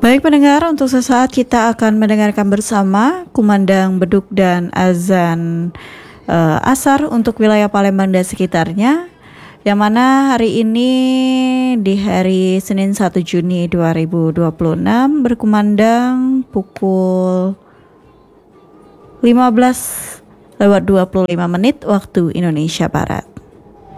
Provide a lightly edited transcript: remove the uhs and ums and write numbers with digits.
Baik pendengar, untuk sesaat kita akan mendengarkan bersama kumandang beduk dan azan asar untuk wilayah Palembang dan sekitarnya, yang mana hari ini di hari Senin 1 Juni 2026 berkumandang pukul 15:25 waktu Indonesia Barat.